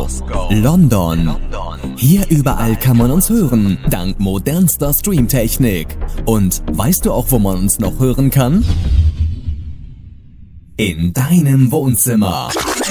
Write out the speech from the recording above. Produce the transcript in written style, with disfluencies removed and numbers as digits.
London. Hier überall kann man uns hören, dank modernster Streamtechnik. Und weißt du auch, wo man uns noch hören kann? In deinem Wohnzimmer.